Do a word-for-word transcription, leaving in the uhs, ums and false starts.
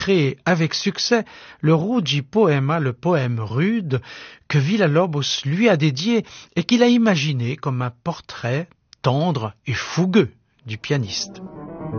créé avec succès le Rugi Poema, le poème rude, que Villa-Lobos lui a dédié et qu'il a imaginé comme un portrait tendre et fougueux du pianiste.